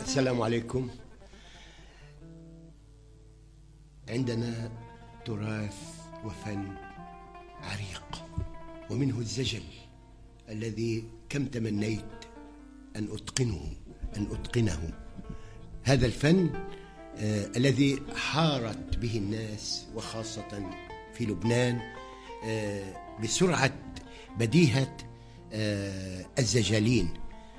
السلام عليكم. عندنا تراث وفن عريق، ومنه الزجل الذي كم تمنيت أن أتقنه. هذا الفن الذي حارت به الناس وخاصة في لبنان بسرعة بديهة الزجالين.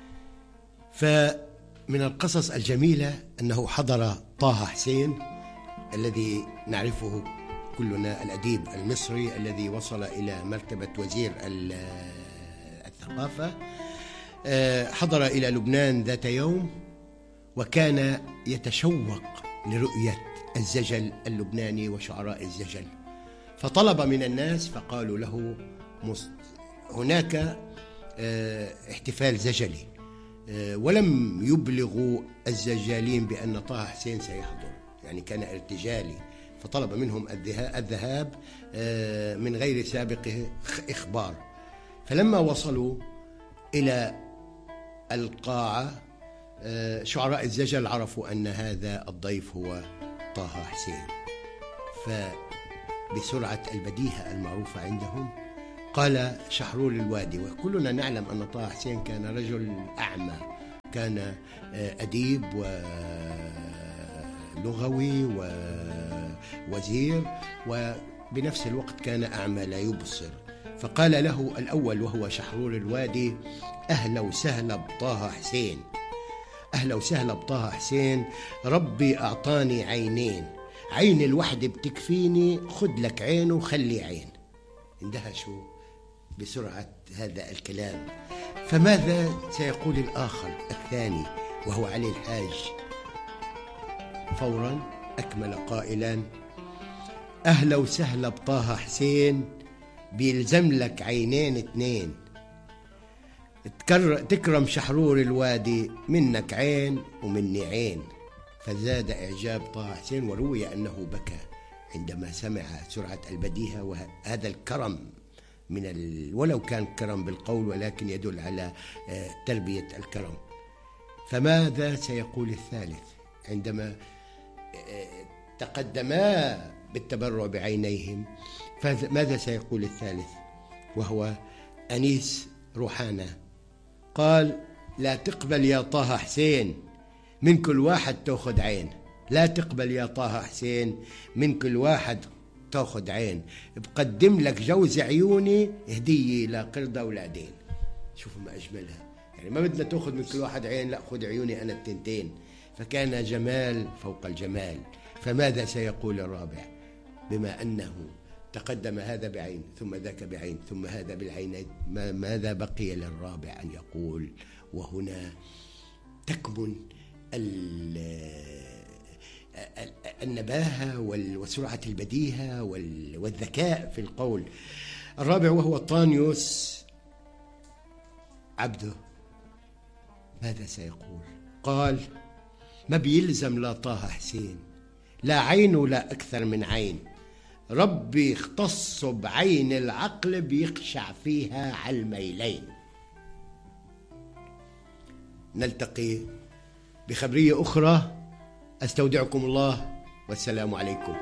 فمن القصص الجميلة أنه حضر طه حسين الذي نعرفه كلنا، الأديب المصري الذي وصل إلى مرتبة وزير الثقافة، حضر إلى لبنان ذات يوم وكان يتشوق لرؤية الزجل اللبناني وشعراء الزجل، فطلب من الناس فقالوا له هناك احتفال زجلي، ولم يبلغوا الزجالين بأن طه حسين سيحضر، يعني كان ارتجالي، فطلب منهم الذهاب من غير سابق إخبار. فلما وصلوا إلى القاعة شعراء الزجل عرفوا أن هذا الضيف هو طه حسين، فبسرعة البديهة المعروفة عندهم قال شحرور الوادي، وكلنا نعلم أن طه حسين كان رجل أعمى، كان أديب ولغوي ووزير، وبنفس الوقت كان أعمى لا يبصر. فقال له الأول وهو شحرور الوادي: أهلا وسهلا بطه حسين، أهلا وسهلا بطه حسين، ربي أعطاني عينين، عين الوحدة بتكفيني، خد لك عين وخلي عين. اندهشوا بسرعة هذا الكلام. فماذا سيقول الآخر الثاني وهو علي الحاج؟ فورا أكمل قائلا: أهلا وسهلا بطه حسين، بيلزم لك عينين اتنين، تكرم شحرور الوادي، منك عين ومني عين. فزاد إعجاب طه حسين، وروي أنه بكى عندما سمع سرعة البديهة وهذا الكرم ولو كان كرم بالقول ولكن يدل على تربية الكرم. فماذا سيقول الثالث عندما تقدما بالتبرع بعينيهم؟ فماذا سيقول الثالث وهو أنيس روحانة؟ قال: لا تقبل يا طه حسين، من كل واحد تأخذ عين، لا تقبل يا طه حسين، من كل واحد تأخذ عين، بقدم لك جوز عيوني هدية لقرد أولادين. شوفوا ما أجملها، يعني ما بدنا تأخذ من كل واحد عين، لا خذ عيوني أنا التنتين. فكان جمال فوق الجمال. فماذا سيقول الرابع بما أنه تقدم هذا بعين ثم ذاك بعين ثم هذا بالعينين؟ ماذا بقي للرابع أن يقول؟ وهنا تكمن النباهة وسرعة البديهة والذكاء في القول. الرابع وهو طانيوس عبده، ماذا سيقول؟ قال: ما بيلزم لا طه حسين، لا عين ولا أكثر من عين، ربي اختص بعين العقل بيقشع فيها على الميلين. نلتقي بخبرية أخرى، أستودعكم الله والسلام عليكم.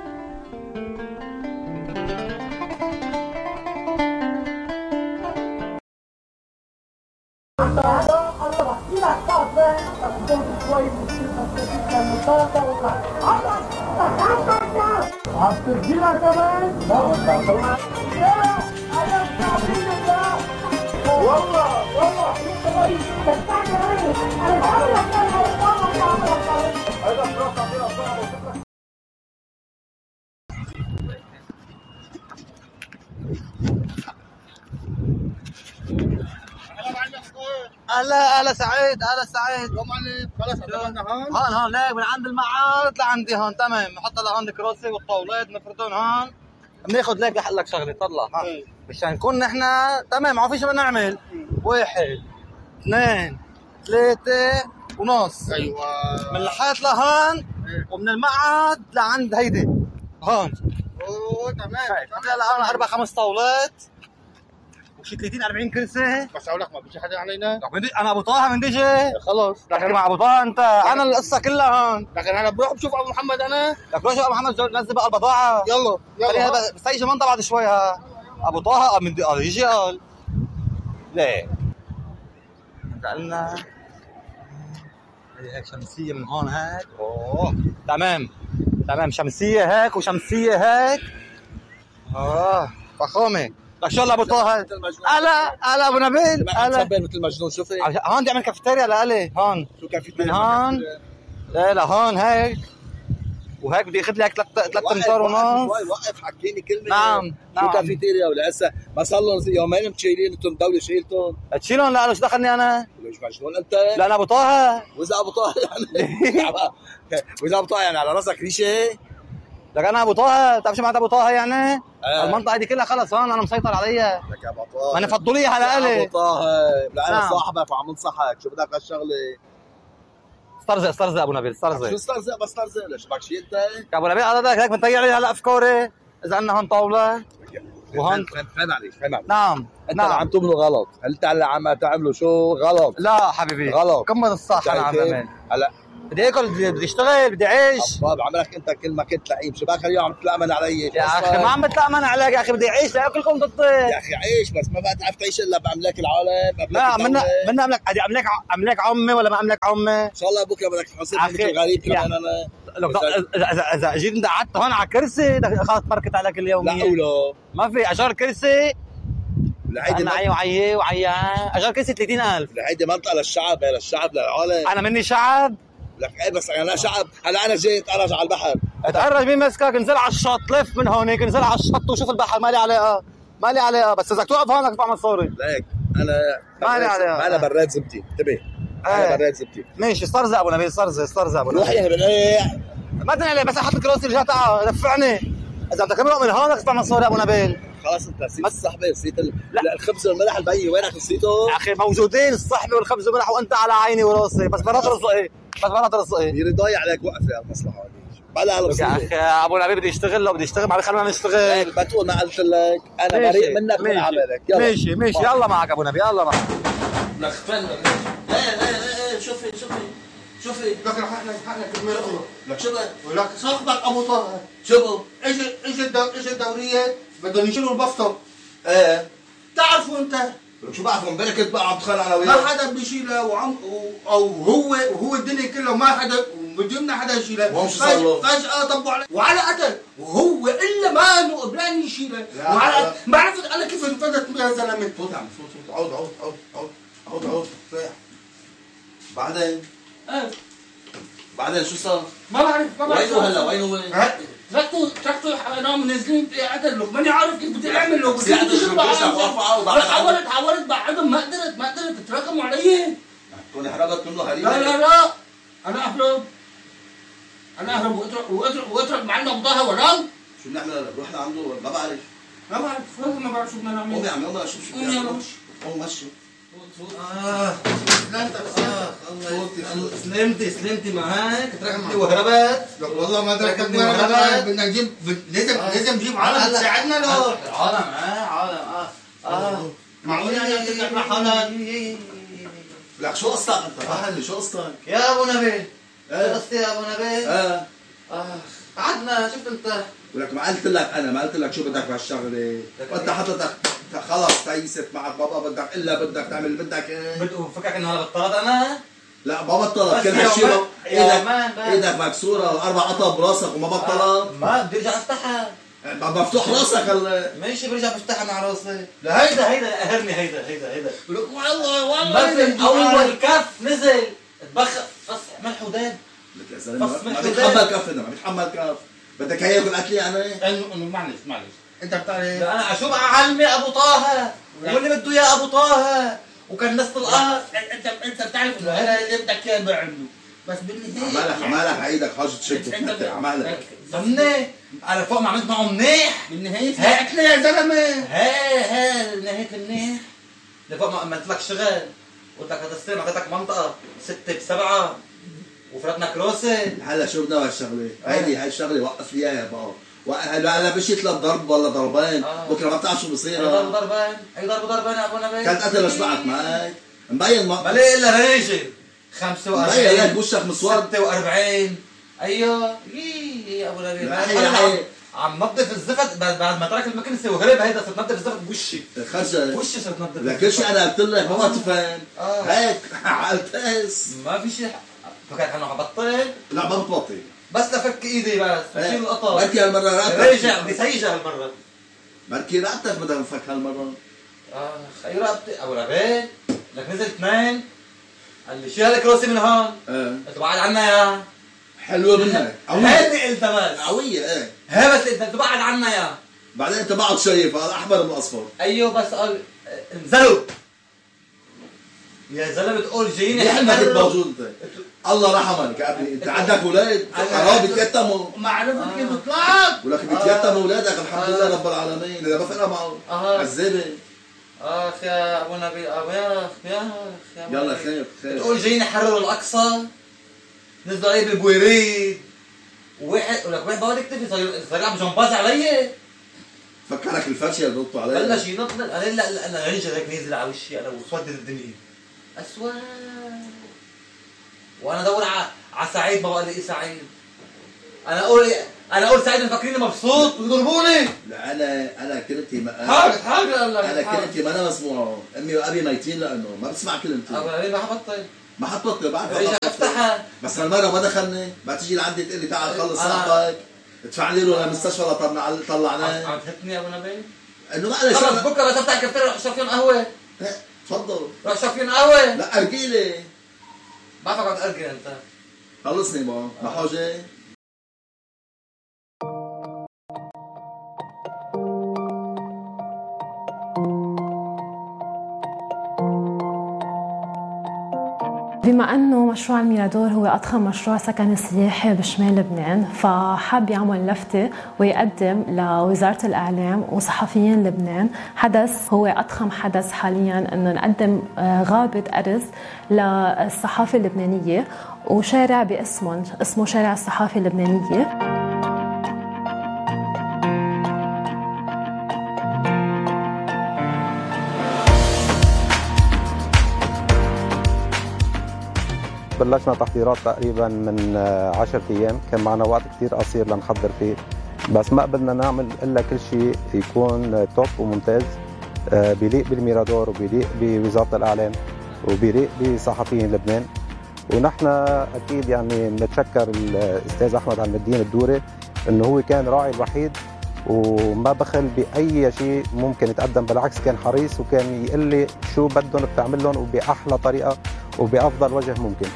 اهلا سعيد، اهلا سعيد. يا معلم خلص عملنا هون ليك من عند المعارض لعندي هون، تمام. نحط لهون الكراسي والطاولات نفردهم هون، بناخذ ليك لحق لك شغله، طلع مشان نكون نحن تمام، ما في شيء بدنا نعمل. 1 2 3 ونص، ايوه، من الحيط لهون ومن المعهد لعند هيدي هون. اوه تمام. هلا لهون 4 5 طاولات شي 30 40 كرسي. بس اقول لك ما بيجي حدا علينا. انا ابو طه من دجي. خلص لكن مع ابو طه انت انا القصه كلها هون. لكن انا بروح بشوف ابو محمد انا. لك روح شوف ابو محمد نزل بقى البضاعه. يلا بس هي منطقه بعد شوي ها. ابو طه من يجي قال ليه؟ انت قلنا هيك شمسيه من هون هيك. اوه تمام شمسيه هيك وشمسيه هيك. فخامه. لك شو ابو طه هلا ابو نبيل هلا مثل مجنون. شوفي هون بدي اعمل كافيتيريا لالي هون. شو كافيتيريا؟ من هون لا هون هيك وهيك بدي اخذ لك 3 امتار ونص. وقف حكيني كلمه. نعم شو كافيتيريا ولا هسه ما صار لهم يومين متشيلين انتم الدوله شيلتهم. تشيلهم لا شو دخلني انا؟ مش مجنون انت؟ لا انا ابو طه. واذا ابو طه يعني واذا ابو طه يعني على راسك ريشه. لك انا ابو طه بتعرف شو معناتها ابو طه يعني؟ المنطقه دي كلها خلص هون انا مسيطر عليها. لك يا ابو طه ما انا فضلوا على الي. ابو طه لا انا صاحبك وعم انصحك. شو بدك هالشغله؟ استرزق ابو نبيل استرزق. شو استرزق؟ بس استرزق ليش بدك شيء انت؟ يا ابو نبيل هيك بنطيع لي هلا افكاري. اذا عندنا هون طاوله وهون فهم عليك. نعم انت عم تعملوا غلط. انت اللي عم تعملوا شو غلط. لا حبيبي غلط. كمل الصح. انا عم بعمل هلا بدي اكل بدي اشتغل بدي اعيش. طب عملك انت كل ما كنت لئيم. شو باك اليوم عم تتلامن علي يا اخي ما عم بتلامن عليك يا اخي بدي اعيش لاكلكم ضدي. يا اخي عيش بس ما بقى تعرف تعيش الا باملاك العالم. لا منا املاك عمي ولا ما املاك عمي. ان شاء الله بكره بدك تحاسب مثل غريب كمان انا. اذا جيت قعدت هون على كرسي خلص تبركت عليك اليوميه. لا ولا ما في اجار كرسي. هيدي وعي اجار كرسي 30,000. هيدي منطقه للشعب للعالم. انا مني شعب. لك ايه بس انا شعب. هلا انا جاي اتقرج على البحر. اتقرج مين مسكك؟ انزل على الشط لف من هونيك انزل على الشط وشوف البحر. مالي علاقه بس اذا بدك توقف هون بدك تدفع مصاري. ليك انا انا براد زبتي. انتبه انا براد زبتي. ماشي استرزق ابو نبيل استرزق ابو نبيل. روح يا بنريح. ما تنقلي بس احط الكراسي رجعت دفعني. اذا بدك تمرق من هون بدك تدفع مصاري ابو نبيل. خلاص انت نسيت الصحبه نسيت الخبز والملح البي. وينك نسيته؟ يا اخي موجودين الصحبه والخبز والملح وانت على عيني وراسي. بس مرات رزقي يرضاي عليك. وقف يا المصلحه هذه بلا يا اخي ابو نبيل بدي اشتغل. لو بدي اشتغل ما خلينا نشتغل. ما تقول ما قلت لك انا بريء منك من عملك. ماشي يلا معك ابو نبيل يلا معك. لك فن ايه شوفي لك حقنا كلمه اخرى. لك شو ولك صاحبك ابو طه شو اجى الدوريه بدهم يشيلوا البسطه. ايه تعرفوا انت شو بعرف امبارح كنت بقى عم تخانق انا وياه. ما حدا بيشيلها او هو الدنيا كلها ما حدا بدنا حدا يشيلها. فجأة طبوا عليه وعلى قتل وهو الا ما انه قبلان يشيلها. وعلى ما عرفت انا كيف انفلت يا زلمه. فوت يا عم فوت. عود صيح. بعدين شو صار؟ ما بعرف وين هو؟ تركته نام نازلين في عدل. لو ماني عارف كيف بدي اعمل. لو بدي حاولت بعدهم ما قدرت تراكموا علي. تكون حرقت منه هريبه. لا انا اهرب واترك معنا ابو طه ورام. شو بنعمل هلا؟ بروح لعنده ما بعرف ما بعرف شو بدنا نعمل. قوم يا عم يلا شوف شو بنعمل. قوم مشي. سلمتي معك تركتني وهربت. والله ما تركتني وهربت. بدنا نجيب لازم نجيب عالم تساعدنا له. عالم معقول يعني تطلع مع حالك. لك شو قصتك انت؟ راح شو قصتك؟ يا ابو نبيل شو قصتي يا ابو نبيل؟ قعدنا شفت انت. ولك ما قلت لك شو بدك بهالشغله. وانت حطتك خلص تيست معك بابا بدك تعمل اللي بدك ايه. فكرك انه انا بطلت انا؟ لا ما بطلت. كل هالشيء ايدك مكسوره و4 قطع براسك وما بطلت. ما بدي ارجع افتحها. مفتوح راسك ماشي برجع بفتحها مع راسي. لا هيدا قهرني هيدا والله اول كف نزل اتبخر فصح ملح وداب. لك يا زلمه ما بيتحمل كف. ما بيتحمل كف. بدك هي ياكل اكل يعني؟ انه معلش انت بتعرف. لا انا اشوف علمي ابو طه واللي بده اياه ابو طه وكان نص القهر. انت بتعرف انه هذا اللي بدك اياه بعمله. بس بالنهايه عمالك عيدك حاجه تشد عمالك ضمني على فوق ما عملت معه منيح. بالنهايه هاكله يا زلمه. نهايه المنيح لفوق ما عملت لك شغل. قلت لك هتستلم اعطيتك منطقه 6 ب7 وفرتنا كروسه. هلا شو بدنا هالشغله؟ هاي الشغله وقف لي اياها بقى هلا مشيت للضرب ولا ضربين بكره ما بتعرف شو بصير. ضربين اي ضربين يا ابو نبيل. كانت قتل شبعت معك مبين ما ليه الا ريجل 45 مبين لك وشك مسود 46 ايوه يا ابو نبيل. عم نظف الزفت بعد ما ترك المكنسه وهرب. هيدا صرت نظف الزفت بوشي خرجت وشي صرت نظف لكل شيء. انا قلت لك ما تفهم هيك عالتاس ما في شيء. فكرت انه حبطل. لا ما بتبطل بس لفك ايدي بس بشيل القطر. بركي هالمره رقبتك رجع بدي سيجه هالمره. بركي رقبتك بدها تنفك هالمره. اي رقبتي ابو نبيل. لك نزل 2 قال لي شيل الكروسي من هون. قلت بعد عنا يا حلوه منك. هيدي قلت بس قويه. هي بس انت بعد عنا يا بعدين انت بعد شايف هذا احمر من اصفر. ايوه بس قال انزلوا يا زلمه بتقول جايين احنا كنت موجود انت. الله رحمك يا ابني. انت عندك اولاد حرام بيتيتموا. ما عرفت كيف طلعت. ولك بيتيتموا اولادك الحمد لله رب العالمين. اذا ما فرق معه عذابه. اخ يا ابو نبيل يا يلا خير بتقول جايين يحرروا الاقصى. نزلوا علي بالبويريد وواحد ولك واحد بقعد يكتفي صار يلعب جمباز علي. فكرك الفرشه اللي ضبطوا علي بلش ينط. قال لا انا رجل هيك نازل على وشي انا وسودت الدنيا اسود. وانا ادور على سعيد ما بقى لي سعيد. انا اقول سعيد مفكريني مبسوط ويضربوني. لا انا كلمتي حاجه قال لك انا كلمتي ما انا مسموعه. امي وابي ميتين لانه ما بسمع كلمتي. ما حبطل ما حتبطل بعرف رجع افتحها. بس هالمره ما دخلني. ما تيجي لعندي تقول لي تعال خلص صاحبك ادفع لي له للمستشفى طلعناه. عم تهتني يا ابو نبيل انه ما عليه خلص بكره بس افتح كفتير روح اشرب فيهم قهوه. تفضل روح اشرب فيهم قهوه. لا ارجي لي. بعرفك عم تأرجي انت. خلصني ما حاجه. بما أنه مشروع الميرادور هو أضخم مشروع سكني سياحي بشمال لبنان، فحاب يعمل لفتة ويقدم لوزارة الإعلام وصحفيين لبنان حدث هو أضخم حدث حالياً، أنه نقدم غابة أرز للصحافة اللبنانية وشارع باسمه اسمه شارع الصحافة اللبنانية. بلشنا تحضيرات تقريبا من 10 ايام. كان معنا وقت كثير قصير لنحضر فيه، بس ما قدرنا نعمل الا كل شيء يكون توب وممتاز بيليق بالميرادور وبيليق بوزاره الاعلام وبيليق بصحفيين لبنان. ونحن اكيد يعني بنتشكر الاستاذ احمد عم الدين الدوري انه هو كان راعي الوحيد وما بخل باي شيء ممكن يتقدم. بالعكس كان حريص وكان يقول لي شو بدهم بتعمل لهم وباحلى طريقه وبأفضل وجه ممكن.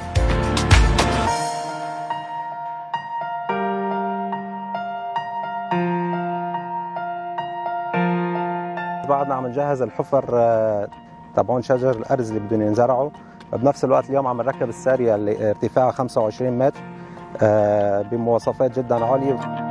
بعدنا عم نجهز الحفر تبعون شجر الأرز اللي بدهم ينزرعوا. بنفس الوقت اليوم عم نركب السارية اللي ارتفاعها 25 متر بمواصفات جدا عالية.